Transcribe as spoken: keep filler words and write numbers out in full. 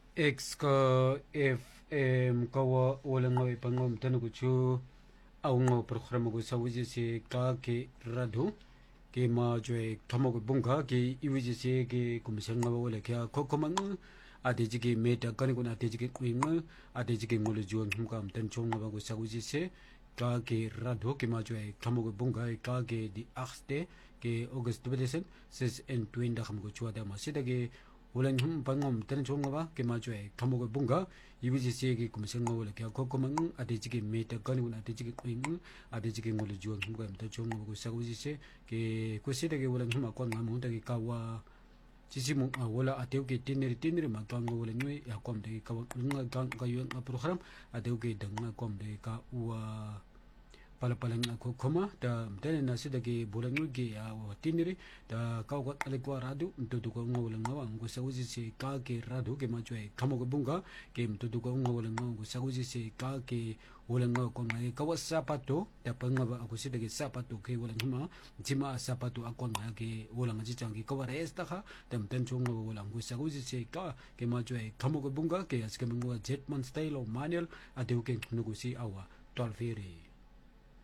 X ka F M kawa wala nga ipangom tanu chu au ngo programa ko sawiji se ka ke radu ke ma jwe thamo ko bunga ke iwiji se ke komisang nga wala kya kokomang adeji ke meta kan ko na adeji ke kwing adeji ke ngolo juang hum kam tan chong nga ko sawiji se ka ke radu ke ma jwe thamo ko bunga ka ke di achte ke august bedesen ses en twinda kham ko chwa da ma sida ke ulan hum pangom tan chong nga ba ke ma jwe thamo ko bunga iwiji se ke komisang nga wala kya kokomang adeji ke meta kan ko na adeji ke kwing adeji ke ngolo juang hum kam tan chong nga ko sawiji se ke ko sida ke ulan hum akon nga mo ta ke kawa sisi mo wala ateu ke tineri tineri ma ka ngo wala nyui ya kom de ka nga ka ka yu nga program ateu ke dang nga kom de ka wa pala pala nga ko koma da tene na sida ke bola nyui ke ya wa tineri da ka ko ale ko radu mtu ko ngo wala nga ngo sa uji se ka ke radu ke ma chwe kamo ko bunga ke mtu ko ngo wala nga ngo sa uji se ka ke wala nga ko nga ka wa sapato da pa nga ba ako sida ke sapato ke wala nga jima sapato akon nga ke wala nga jitang ke ka wa resta kha dem ten chung ngo wala ngo sa uji se ka ke ma chwe kamo ko bunga ke as ke ngo jet man style o manual ateu ke ngo si awa tolferi